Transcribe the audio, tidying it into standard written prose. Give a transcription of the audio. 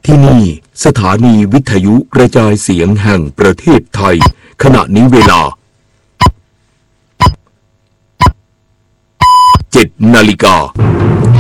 ที่นี่สถานีวิทยุกระจายเสียงแห่งประเทศไทยขณะนี้เวลา 7 นาฬิกา